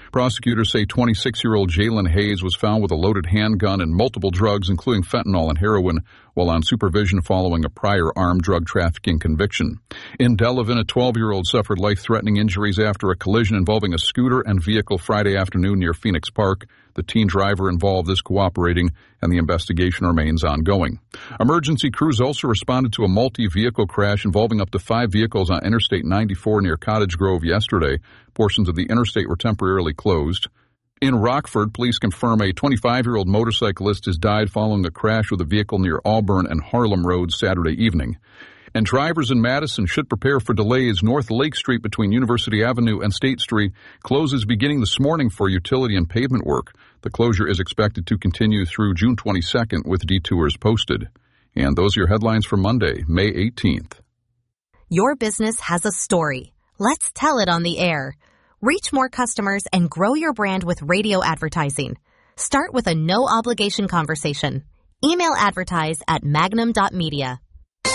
Prosecutors say 26-year-old Jalen Hayes was found with a loaded handgun and multiple drugs, including fentanyl and heroin, while on supervision following a prior armed drug trafficking conviction. In Delavan, a 12-year-old suffered life-threatening injuries after a collision involving a scooter and vehicle Friday afternoon near Phoenix Park. The teen driver involved is cooperating, and the investigation remains ongoing. Emergency crews also responded to a multi-vehicle crash involving up to 5 vehicles on Interstate 94 near Cottage Grove yesterday. Portions of the interstate were temporarily closed. In Rockford, police confirm a 25-year-old motorcyclist has died following a crash with a vehicle near Auburn and Harlem Roads Saturday evening. And drivers in Madison should prepare for delays. North Lake Street between University Avenue and State Street closes beginning this morning for utility and pavement work. The closure is expected to continue through June 22nd with detours posted. And those are your headlines for Monday, May 18th. Your business has a story. Let's tell it on the air. Reach more customers and grow your brand with radio advertising. Start with a no-obligation conversation. Email advertise@magnum.media.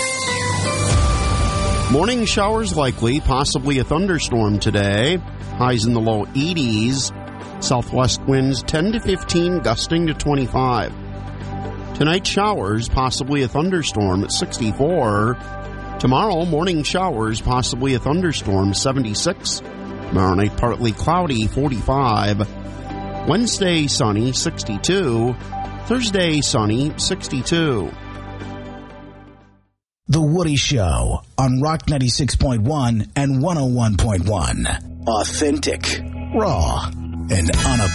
Morning showers likely, possibly a thunderstorm today. Highs in the low 80s. Southwest winds 10 to 15, gusting to 25. Tonight showers, possibly a thunderstorm at 64. Tomorrow morning showers, possibly a thunderstorm, 76. Tomorrow night partly cloudy, 45. Wednesday sunny, 62. Thursday sunny, 62. The Woody Show on Rock 96.1 and 101.1. Authentic, raw, and unapologetic.